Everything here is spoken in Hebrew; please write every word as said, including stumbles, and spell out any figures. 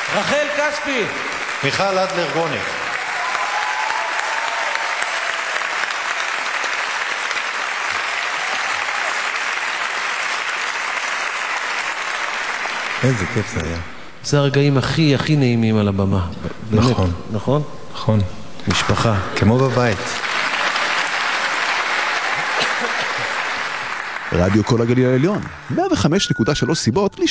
רחל כספי. מיכל אדלר גוניק. איזה כיף זה היה. זה הרגעים הכי הכי נעימים על הבמה. נכון. נכון? נכון. משפחה. כמו בבית. רדיו כל הגליל העליון, מאה וחמש נקודה שלוש סיבות